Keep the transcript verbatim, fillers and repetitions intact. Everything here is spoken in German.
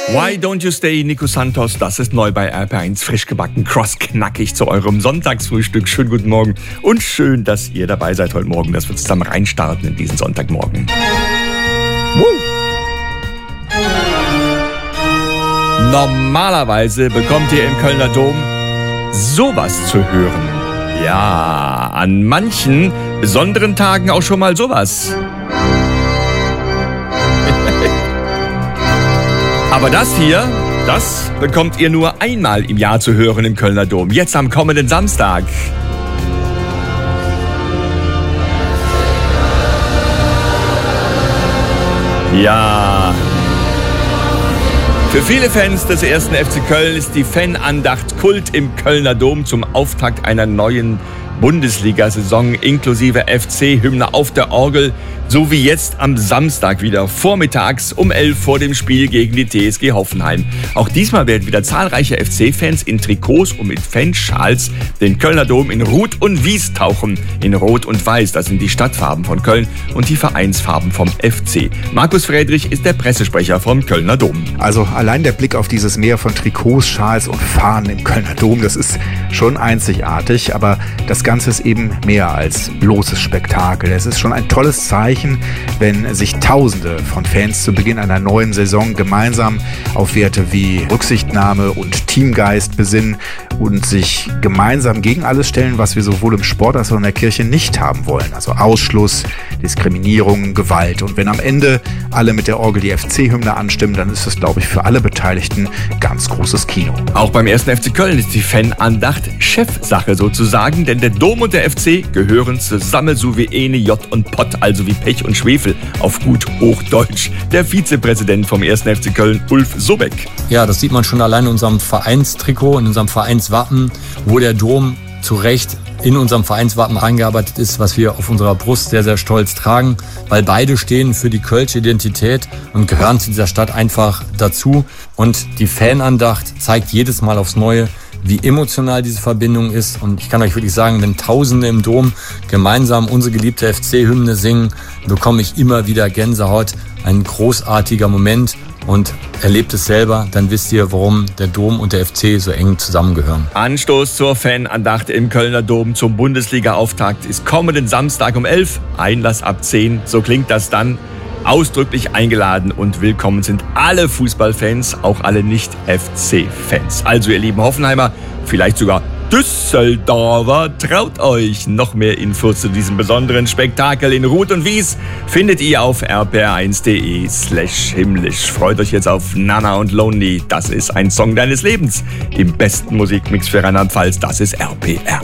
Why Don't You Stay, Nico Santos, das ist neu bei R P eins, frisch gebacken, crossknackig zu eurem Sonntagsfrühstück. Schönen guten Morgen und schön, dass ihr dabei seid heute Morgen, dass wir zusammen reinstarten in diesen Sonntagmorgen. Woo. Normalerweise bekommt ihr im Kölner Dom sowas zu hören. Ja, an manchen besonderen Tagen auch schon mal sowas. Aber das hier, das bekommt ihr nur einmal im Jahr zu hören im Kölner Dom. Jetzt am kommenden Samstag. Ja. Für viele Fans des ersten F C Köln ist die Fanandacht Kult im Kölner Dom zum Auftakt einer neuen Bundesliga-Saison inklusive F C-Hymne auf der Orgel, so wie jetzt am Samstag wieder vormittags um elf vor dem Spiel gegen die T S G Hoffenheim. Auch diesmal werden wieder zahlreiche F C-Fans in Trikots und mit Fanschals den Kölner Dom in Rot und Wies tauchen. In Rot und Weiß, das sind die Stadtfarben von Köln und die Vereinsfarben vom F C. Markus Friedrich ist der Pressesprecher vom Kölner Dom. Also allein der Blick auf dieses Meer von Trikots, Schals und Fahnen im Kölner Dom, das ist schon einzigartig, aber das Ganze ist eben mehr als bloßes Spektakel. Es ist schon ein tolles Zeichen, wenn sich Tausende von Fans zu Beginn einer neuen Saison gemeinsam auf Werte wie Rücksichtnahme und Teamgeist besinnen und sich gemeinsam gegen alles stellen, was wir sowohl im Sport als auch in der Kirche nicht haben wollen. Also Ausschluss, Diskriminierung, Gewalt. Und wenn am Ende alle mit der Orgel die F C-Hymne anstimmen, dann ist das, glaube ich, für alle Beteiligten ganz großes Kino. Auch beim ersten F C Köln ist die Fanandacht Chefsache sozusagen, denn der Dom und der F C gehören zusammen so wie Ene, J und Pott, also wie Pech und Schwefel auf gut Hochdeutsch. Der Vizepräsident vom ersten F C Köln, Ulf Sobeck. Ja, das sieht man schon allein in unserem Vereinstrikot, in unserem Vereinswappen, wo der Dom zu Recht in unserem Vereinswappen eingearbeitet ist, was wir auf unserer Brust sehr, sehr stolz tragen, weil beide stehen für die kölsche Identität und gehören zu dieser Stadt einfach dazu. Und die Fanandacht zeigt jedes Mal aufs Neue, wie emotional diese Verbindung ist. Und ich kann euch wirklich sagen, wenn Tausende im Dom gemeinsam unsere geliebte F C-Hymne singen, bekomme ich immer wieder Gänsehaut. Ein großartiger Moment. Und erlebt es selber, dann wisst ihr, warum der Dom und der F C so eng zusammengehören. Anstoß zur Fanandacht im Kölner Dom zum Bundesliga-Auftakt ist kommenden Samstag um elf, Einlass ab zehn, so klingt das dann. Ausdrücklich eingeladen und willkommen sind alle Fußballfans, auch alle Nicht-F C-Fans. Also ihr lieben Hoffenheimer, vielleicht sogar Düsseldorfer, traut euch! Noch mehr Infos zu diesem besonderen Spektakel in Rot und Wies findet ihr auf r p r eins punkt d e slash himmlisch. Freut euch jetzt auf Nana und Lonely, das ist ein Song deines Lebens. Im besten Musikmix für Rheinland-Pfalz, das ist R P R.